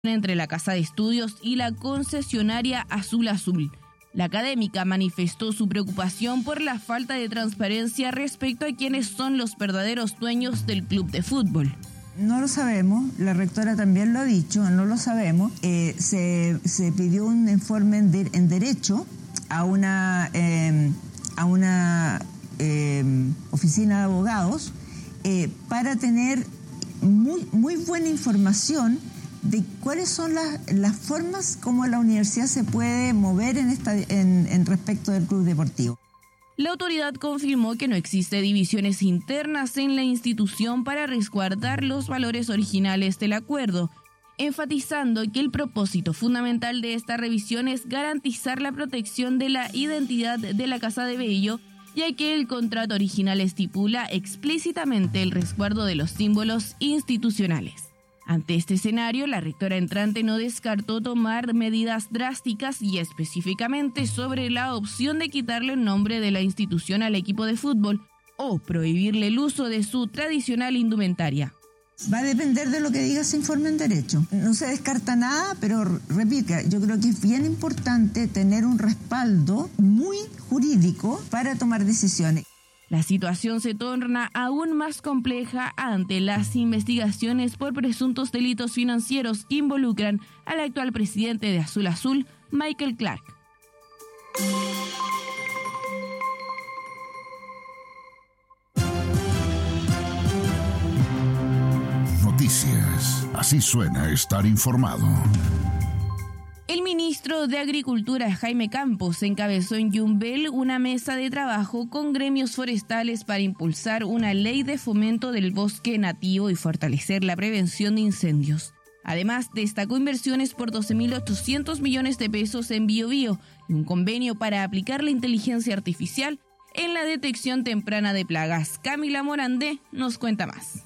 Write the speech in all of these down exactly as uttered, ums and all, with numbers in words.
entre la Casa de Estudios y la concesionaria Azul Azul. La académica manifestó su preocupación por la falta de transparencia respecto a quiénes son los verdaderos dueños del club de fútbol. No lo sabemos, la rectora también lo ha dicho, no lo sabemos. Eh, se, se pidió un informe en, de, en derecho a una, eh, a una eh, oficina de abogados eh, para tener muy, muy buena información de cuáles son las, las formas como la universidad se puede mover en, esta, en, en respecto del club deportivo. La autoridad confirmó que no existe divisiones internas en la institución para resguardar los valores originales del acuerdo, enfatizando que el propósito fundamental de esta revisión es garantizar la protección de la identidad de la Casa de Bello, ya que el contrato original estipula explícitamente el resguardo de los símbolos institucionales. Ante este escenario, la rectora entrante no descartó tomar medidas drásticas y específicamente sobre la opción de quitarle el nombre de la institución al equipo de fútbol o prohibirle el uso de su tradicional indumentaria. Va a depender de lo que diga ese informe en derecho. No se descarta nada, pero repito, yo creo que es bien importante tener un respaldo muy jurídico para tomar decisiones. La situación se torna aún más compleja ante las investigaciones por presuntos delitos financieros que involucran al actual presidente de Azul Azul, Michael Clark. Noticias. Así suena estar informado. El ministro de Agricultura, Jaime Campos, encabezó en Yumbel una mesa de trabajo con gremios forestales para impulsar una ley de fomento del bosque nativo y fortalecer la prevención de incendios. Además, destacó inversiones por doce mil ochocientos millones de pesos en Biobío y un convenio para aplicar la inteligencia artificial en la detección temprana de plagas. Camila Morandé nos cuenta más.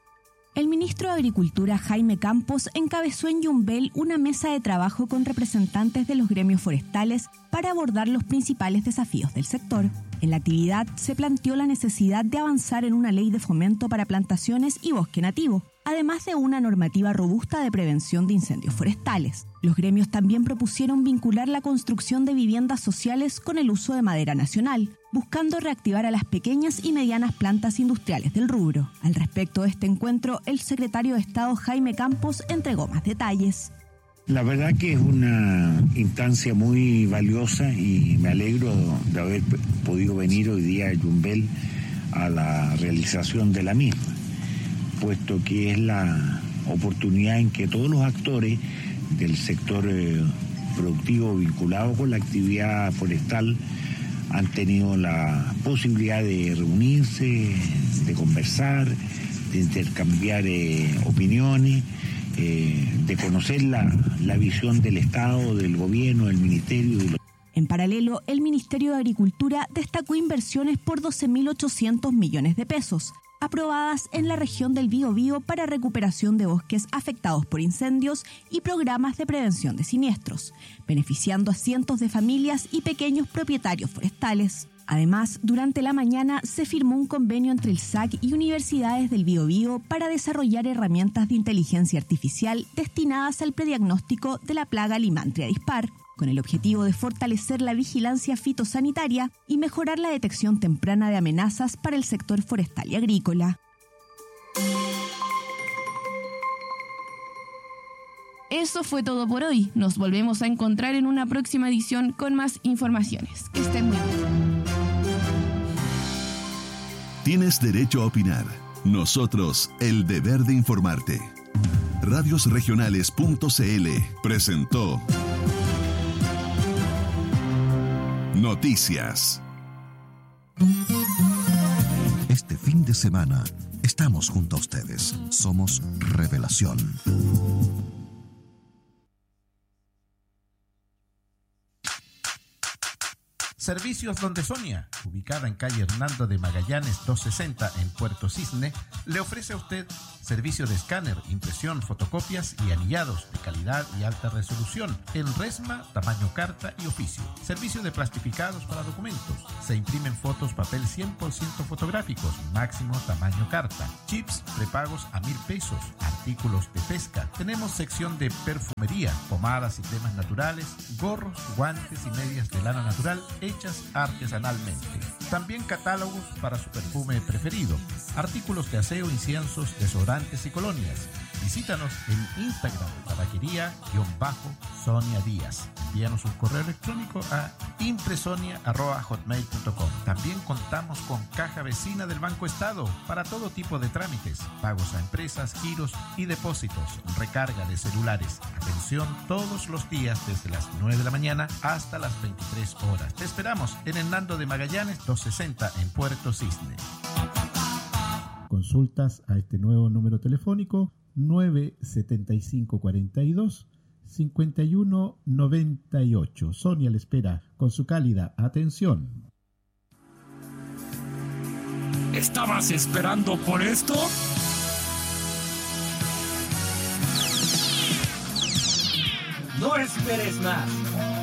El ministro de Agricultura, Jaime Campos, encabezó en Yumbel una mesa de trabajo con representantes de los gremios forestales para abordar los principales desafíos del sector. En la actividad se planteó la necesidad de avanzar en una ley de fomento para plantaciones y bosque nativo, además de una normativa robusta de prevención de incendios forestales. Los gremios también propusieron vincular la construcción de viviendas sociales con el uso de madera nacional, buscando reactivar a las pequeñas y medianas plantas industriales del rubro. Al respecto de este encuentro, el secretario de Estado Jaime Campos entregó más detalles. La verdad que es una instancia muy valiosa y me alegro de haber podido venir hoy día a Yumbel a la realización de la misma, puesto que es la oportunidad en que todos los actores del sector eh, productivo vinculado con la actividad forestal han tenido la posibilidad de reunirse, de conversar, de intercambiar eh, opiniones, eh, de conocer la, la visión del Estado, del gobierno, del ministerio. De los... En paralelo, el Ministerio de Agricultura destacó inversiones por doce mil ochocientos millones de pesos, aprobadas en la región del Biobío para recuperación de bosques afectados por incendios y programas de prevención de siniestros, beneficiando a cientos de familias y pequeños propietarios forestales. Además, durante la mañana se firmó un convenio entre el S A C y universidades del Biobío para desarrollar herramientas de inteligencia artificial destinadas al prediagnóstico de la plaga Limantria dispar, con el objetivo de fortalecer la vigilancia fitosanitaria y mejorar la detección temprana de amenazas para el sector forestal y agrícola. Eso fue todo por hoy. Nos volvemos a encontrar en una próxima edición con más informaciones. Que estén muy bien. Tienes derecho a opinar. Nosotros, el deber de informarte. radios regionales punto c l presentó Noticias. Este fin de semana estamos junto a ustedes. Somos Revelación. Servicios Donde Sonia, ubicada en calle Hernando de Magallanes doscientos sesenta en Puerto Cisne, le ofrece a usted servicio de escáner, impresión, fotocopias y anillados de calidad y alta resolución en resma, tamaño carta y oficio. Servicio de plastificados para documentos. Se imprimen fotos papel cien por ciento fotográficos, máximo tamaño carta. Chips prepagos a mil pesos. Artículos de pesca. Tenemos sección de perfumería, pomadas y cremas naturales, gorros, guantes y medias de lana natural hechas artesanalmente. También catálogos para su perfume preferido. Artículos de aseo, inciensos, desodorantes y colonias. Visítanos en Instagram, tabaquería-Sonia Díaz. Envíanos un correo electrónico a impresonia arroba hotmail punto com. También contamos con caja vecina del Banco Estado para todo tipo de trámites, pagos a empresas, giros y depósitos, recarga de celulares. Atención todos los días desde las nueve de la mañana hasta las veintitrés horas. Te esperamos en Hernando de Magallanes doscientos sesenta en Puerto Cisne. Consultas a este nuevo número telefónico nueve siete cinco cuatro dos cinco uno nueve ocho. Sonia le espera con su cálida atención. ¿Estabas esperando por esto? No esperes más.